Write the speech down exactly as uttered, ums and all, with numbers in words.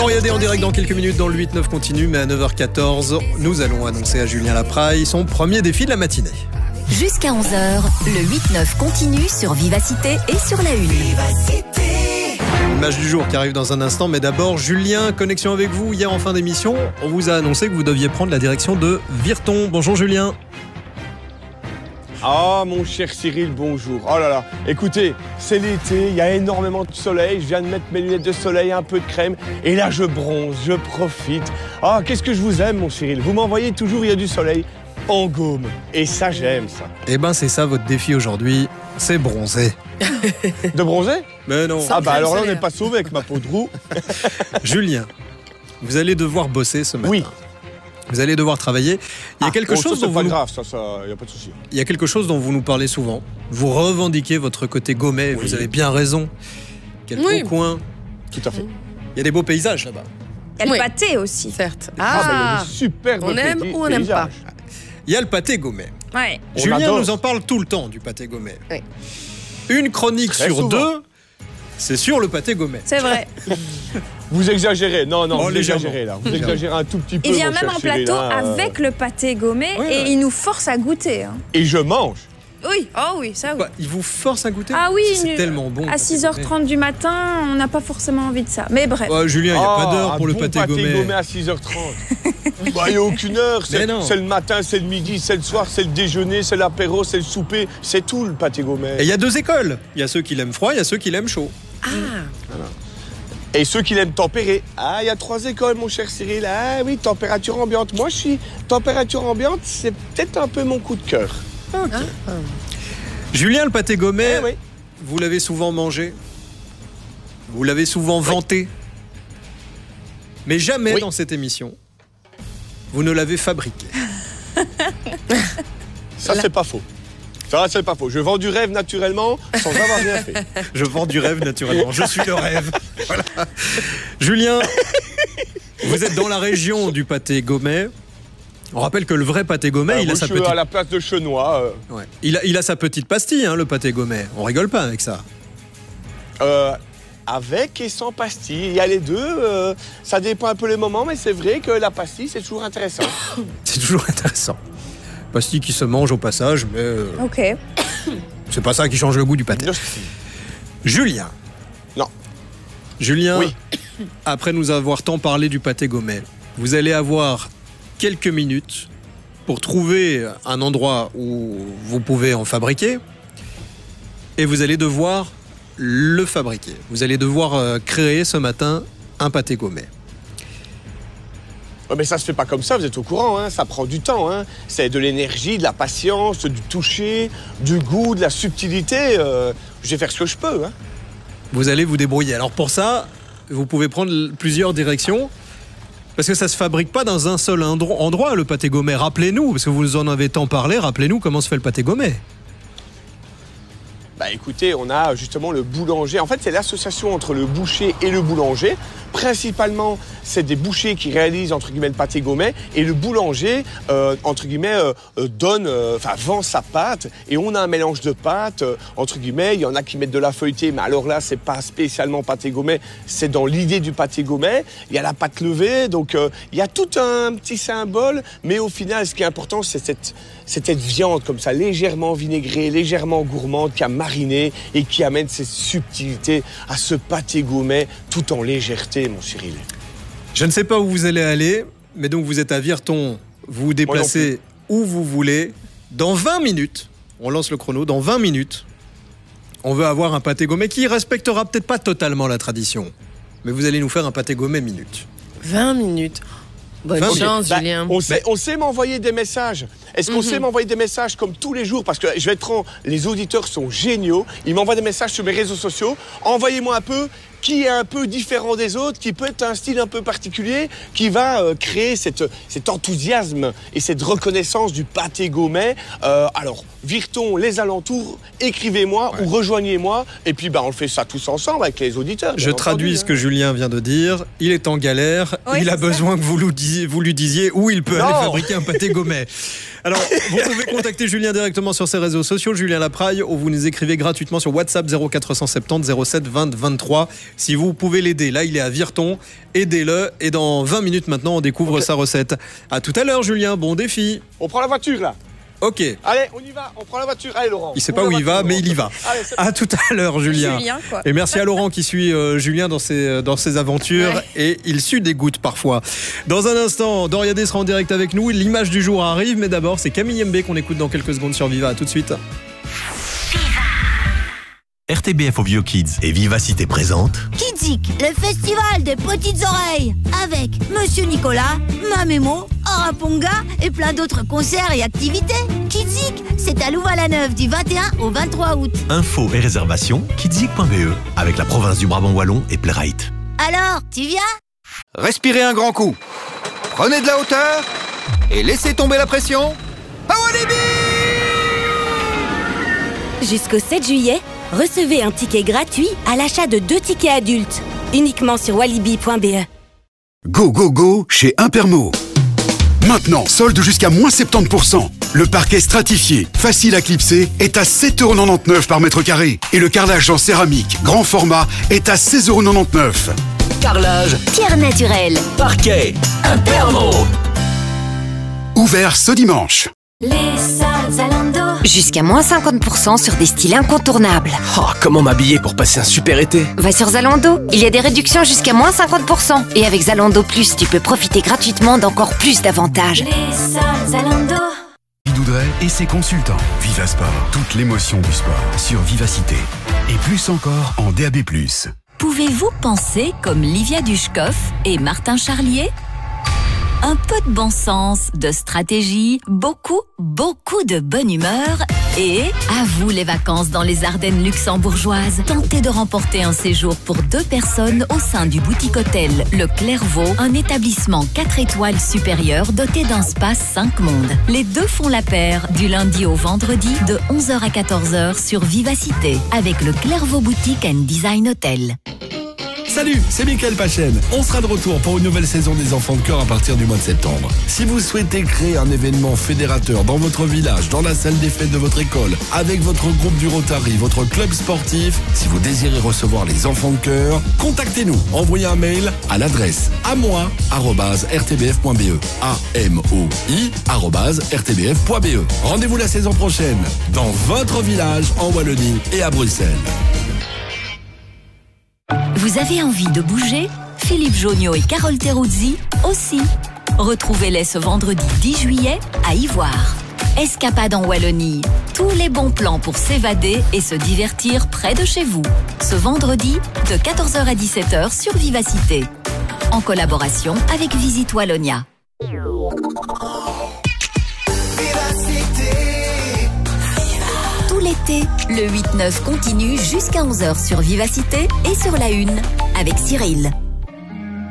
Floriadé en direct dans quelques minutes dans le huit neuf continue, mais à neuf heures quatorze, nous allons annoncer à Julien Lapraille son premier défi de la matinée. Jusqu'à onze heures, le huit neuf continue sur Vivacité et sur la Une. L'image du jour qui arrive dans un instant, mais d'abord, Julien, connexion avec vous. Hier en fin d'émission, on vous a annoncé que vous deviez prendre la direction de Virton. Bonjour Julien. Ah mon cher Cyril, bonjour. Oh là là, écoutez, c'est l'été, il y a énormément de soleil, je viens de mettre mes lunettes de soleil, un peu de crème, et là je bronze, je profite. Ah, qu'est-ce que je vous aime mon Cyril, vous m'envoyez toujours, il y a du soleil, en gaume, et ça j'aime ça. Eh ben c'est ça votre défi aujourd'hui, c'est bronzer. De bronzer? Mais non. Ah bah alors là on n'est pas sauvé avec ma peau de roux. Julien, vous allez devoir bosser ce matin. Oui. Vous allez devoir travailler. Il y a ah, quelque oh, chose ça, dont pas vous grave, ça, ça, y a pas de souci. Il y a quelque chose dont vous nous parlez souvent. Vous revendiquez votre côté gourmet. Oui. Vous avez bien raison. Quel beau Oui. coin. Tout à fait. Il y a des beaux paysages là-bas. Il y a le Oui. pâté aussi. Certes. Ah, bah, il y a Ah, des superbes on aime petits ou on n'aime pas? paysages. Il y a le pâté gourmet. Ouais. On Julien adore. nous en parle tout le temps du pâté gourmet. Oui. Une chronique Très sur souvent. deux, c'est sur le pâté gourmet. C'est vrai. Vous exagérez, non, non, Oh, vous légèrement. exagérez là. Vous exagérez un tout petit peu. Il vient mon même cher en Cyril, plateau hein, euh, avec le pâté gommé Ouais, et ouais. il nous force à goûter. hein. Et je mange. Oui, oh oui, ça oui. Quoi, il vous force à goûter? Ah oui, c'est nu- tellement bon. le À pâté six heures gourmet. trente du matin, on n'a pas forcément envie de ça. Mais bref. Oh, Julien, il n'y a Ah, pas d'heure un pour le bon pâté, pâté gourmet. gommé à six heures trente. Bah, il n'y a aucune heure. Mais C'est non. c'est le matin, c'est le midi, c'est le soir, c'est le déjeuner, c'est l'apéro, c'est le souper. C'est tout le pâté gommé. Et il y a deux écoles. Il y a ceux qui l'aiment froid, il y a ceux qui l'aiment chaud. ah. Et ceux qui l'aiment tempéré. Ah, il y a trois écoles, mon cher Cyril. Ah oui, température ambiante. Moi, je suis température ambiante, c'est peut-être un peu mon coup de cœur. Julien, le pâté gourmet, Eh oui. vous l'avez souvent mangé. Vous l'avez souvent vanté. Mais jamais Oui. dans cette émission, vous ne l'avez fabriqué. Ça, c'est pas faux. Ça, c'est pas faux. Je vends du rêve naturellement sans avoir rien fait. Je vends du rêve naturellement. Je suis le rêve. Voilà. Julien, vous êtes dans la région du pâté gourmet. On rappelle que le vrai pâté gourmet, Euh, il, a moi, sa je suis petite... à la place de Chenois. euh, Ouais. il, a, il a sa petite pastille, hein, le pâté gourmet. On rigole pas avec ça. euh, avec et sans pastille. Il y a les deux. euh, ça dépend un peu les moments, mais c'est vrai que la pastille, c'est toujours intéressant. C'est toujours intéressant. Pastille qui se mange au passage, mais euh, Ok. c'est pas ça qui change le goût du pâté. Julien. Non. Julien, Oui. après nous avoir tant parlé du pâté gourmet, vous allez avoir quelques minutes pour trouver un endroit où vous pouvez en fabriquer et vous allez devoir le fabriquer. Vous allez devoir euh, créer ce matin un pâté gourmet. Ouais, mais ça se fait pas comme ça, vous êtes au courant, hein, ça prend du temps. Hein. C'est de l'énergie, de la patience, du toucher, du goût, de la subtilité. euh, je vais faire ce que je peux. Hein. Vous allez vous débrouiller. Alors pour ça, vous pouvez prendre plusieurs directions. Parce que ça se fabrique pas dans un seul endro- endroit, le pâté gourmet. Rappelez-nous, parce que vous en avez tant parlé, rappelez-nous comment se fait le pâté gourmet. Bah écoutez, on a justement le boulanger. En fait, c'est l'association entre le boucher et le boulanger. Principalement, c'est des bouchers qui réalisent entre guillemets le pâté gourmet et le boulanger euh, entre guillemets euh, euh, donne, enfin euh, vend sa pâte et on a un mélange de pâtes euh, entre guillemets. Il y en a qui mettent de la feuilletée, mais alors là c'est pas spécialement pâté gourmet, c'est dans l'idée du pâté gourmet. Il y a la pâte levée, donc euh, il y a tout un petit symbole, mais au final, ce qui est important, c'est cette c'est cette viande comme ça, légèrement vinaigrée, légèrement gourmande, qui a mariné et qui amène cette subtilité à ce pâté gourmet tout en légèreté, mon Cyril. Je ne sais pas où vous allez aller, mais donc vous êtes à Virton, vous vous déplacez où vous voulez. Dans vingt minutes, on lance le chrono, dans vingt minutes, on veut avoir un pâté gourmet qui respectera peut-être pas totalement la tradition, mais vous allez nous faire un pâté gourmet minute. vingt minutes. Bonne vingt chance, Bah, Julien. on sait, on sait m'envoyer des messages. Est-ce qu'on Mhm. sait m'envoyer des messages comme tous les jours? Parce que je vais être franc, les auditeurs sont géniaux. Ils m'envoient des messages sur mes réseaux sociaux. Envoyez-moi un peu qui est un peu différent des autres, qui peut être un style un peu particulier, qui va euh, créer cette, cet enthousiasme et cette reconnaissance du pâté gourmet. Euh, alors, Virton, les alentours, écrivez-moi Ouais. ou rejoignez-moi. Et puis, bah, on fait ça tous ensemble avec les auditeurs. Je bien traduis entendu, ce que Julien vient de dire. Il est en galère. Oui, il a c'est ça. besoin que vous, lui disiez, vous lui disiez où il peut Non. aller fabriquer un pâté gourmet. Alors, vous pouvez contacter Julien directement sur ses réseaux sociaux, Julien Lapraille, ou vous nous écrivez gratuitement sur WhatsApp zéro quatre cent soixante-dix zéro sept vingt vingt-trois. Si vous pouvez l'aider, là il est à Virton, aidez-le. Et dans vingt minutes maintenant, on découvre Okay. sa recette. À tout à l'heure, Julien. Bon défi. On prend la voiture là. Ok. Allez, on y va, on prend la voiture. Allez Laurent. Il sait Prends pas la où il voiture, va, mais Laurent. il y va. Allez, c'est À tout à l'heure, Julien. Julien, quoi. Et merci à Laurent qui suit euh, Julien dans ses, dans ses aventures. Ouais. Et il sue des gouttes parfois. Dans un instant, Doriadé sera en direct avec nous. L'image du jour arrive, mais d'abord, c'est Camille M B qu'on écoute dans quelques secondes sur Viva. À tout de suite. R T B F au Vieux Kids et Vivacité présente Kidzik, le festival des petites oreilles, avec Monsieur Nicolas, Mamémo, Araponga et plein d'autres concerts et activités. Kidzik, c'est à Louvain-la-Neuve du vingt et un au vingt-trois août. info et réservation kidzik point b e avec la province du Brabant Wallon et Playrite. Alors, tu viens? Respirez un grand coup. Prenez de la hauteur et laissez tomber la pression. À Walibi! Jusqu'au sept juillet, recevez un ticket gratuit à l'achat de deux tickets adultes, uniquement sur walibi point b e. Go, go, go chez Impermo. Maintenant, solde jusqu'à moins soixante-dix pour cent. Le parquet stratifié, facile à clipser, est à sept euros quatre-vingt-dix-neuf par mètre carré. Et le carrelage en céramique, grand format, est à seize euros quatre-vingt-dix-neuf. Carrelage, Pierre naturel. parquet, Impermo. Ouvert ce dimanche. Les soldes Zalando. Jusqu'à moins cinquante pour cent sur des styles incontournables. Oh, comment m'habiller pour passer un super été? Va sur Zalando, il y a des réductions jusqu'à moins cinquante pour cent. Et avec Zalando Plus, tu peux profiter gratuitement d'encore plus d'avantages. Les soldes Zalando. Doudray et ses consultants. Vivasport, toute l'émotion du sport sur Vivacité. Et plus encore en D A B plus. Pouvez-vous penser comme Livia Dushkov et Martin Charlier? Un peu de bon sens, de stratégie, beaucoup, beaucoup de bonne humeur et à vous les vacances dans les Ardennes luxembourgeoises. Tentez de remporter un séjour pour deux personnes au sein du boutique hôtel Le Clairvaux, un établissement quatre étoiles supérieur doté d'un spa cinq mondes. Les deux font la paire du lundi au vendredi de onze heures à quatorze heures sur Vivacité avec le Clairvaux Boutique and Design Hotel. Salut, c'est Mickaël Pachen. On sera de retour pour une nouvelle saison des Enfants de Cœur à partir du mois de septembre. Si vous souhaitez créer un événement fédérateur dans votre village, dans la salle des fêtes de votre école, avec votre groupe du Rotary, votre club sportif, si vous désirez recevoir les Enfants de Cœur, contactez-nous. Envoyez un mail à l'adresse amoi arobase r t b f point b e. A M O I arobase r t b f point b e. Rendez-vous la saison prochaine dans votre village en Wallonie et à Bruxelles. Vous avez envie de bouger? Philippe Jonio et Carole Teruzzi aussi. Retrouvez-les ce vendredi dix juillet à Ivoire. Escapade en Wallonie. Tous les bons plans pour s'évader et se divertir près de chez vous. Ce vendredi de quatorze heures à dix-sept heures sur Vivacité. En collaboration avec Visite Wallonia. Tout l'été, le huit neuf continue jusqu'à onze heures sur Vivacité et sur la une avec Cyril.